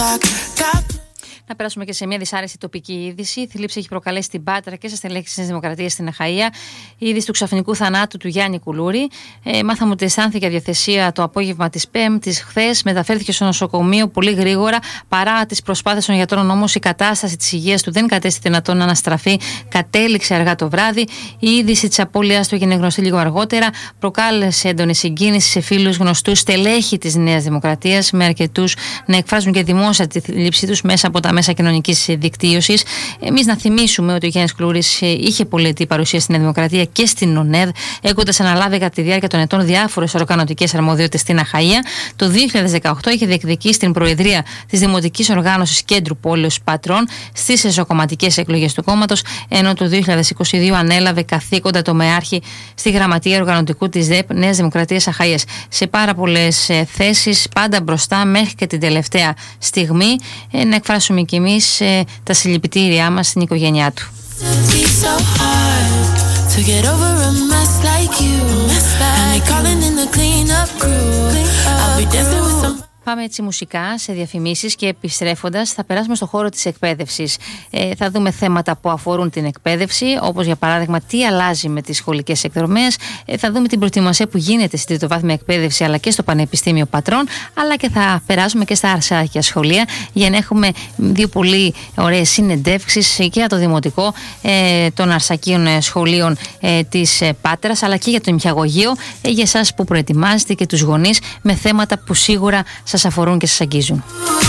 Να περάσουμε και σε μια δυσάρεστη τοπική είδηση. Η θλίψη έχει προκαλέσει στην Πάτρα και στα στελέχη της Δημοκρατίας στην Αχαΐα. Η είδηση του ξαφνικού θανάτου του Γιάννη Κουλούρη. Μάθαμε ότι αισθάνθηκε αδιαθεσία το απόγευμα της Πέμπτης χθες. Μεταφέρθηκε στο νοσοκομείο πολύ γρήγορα. Παρά τις προσπάθειες των γιατρών, όμως, η κατάσταση της υγείας του δεν κατέστη δυνατόν να αναστραφεί. Κατέληξε αργά το βράδυ. Η είδηση της απώλειας του έγινε γνωστή λίγο αργότερα. Προκάλεσε έντονη συγκίνηση σε φίλους, γνωστούς, στελέχη της Νέας Δημοκρατίας, με αρκετούς να εκφράζουν και δημόσια τη θλίψη τους μέσα από τα μέσα κοινωνικής δικτύωσης. Εμείς να θυμίσουμε ότι ο Γιάννης Κουλούρης είχε πολυετή παρουσία στην Νέα Δημοκρατία και στην ΟΝΕΔ, έχοντας αναλάβει κατά τη διάρκεια των ετών διάφορες οργανωτικές αρμοδιότητες στην Αχαΐα. Το 2018 είχε διεκδικήσει την προεδρία της Δημοτικής Οργάνωσης Κέντρου Πόλεως Πατρών στις εσωκομματικές εκλογές του κόμματος, ενώ το 2022 ανέλαβε καθήκοντα τομεάρχη στη Γραμματεία Οργανωτικού της ΔΕΠ Νέας Δημοκρατίας Αχαΐας. Σε πάρα πολλές θέσεις, πάντα μπροστά μέχρι και την τελευταία στιγμή. Να εκφράσουμε κι εμείς τα συλληπιτήριά μας στην οικογένειά του. Πάμε έτσι μουσικά σε διαφημίσεις και επιστρέφοντας θα περάσουμε στο χώρο της εκπαίδευσης. Θα δούμε θέματα που αφορούν την εκπαίδευση, όπως για παράδειγμα τι αλλάζει με τις σχολικές εκδρομές. Θα δούμε την προετοιμασία που γίνεται στην τριτοβάθμια εκπαίδευση αλλά και στο Πανεπιστήμιο Πατρών, αλλά και θα περάσουμε και στα αρσάκια σχολεία για να έχουμε δύο πολύ ωραίες συνεντεύξεις και για το δημοτικό των αρσακίων σχολείων της Πάτρας, αλλά και για το νηπιαγωγείο, για εσάς που προετοιμάζετε και τους γονείς, με θέματα που σίγουρα σας αφορούν και σας αγγίζουν.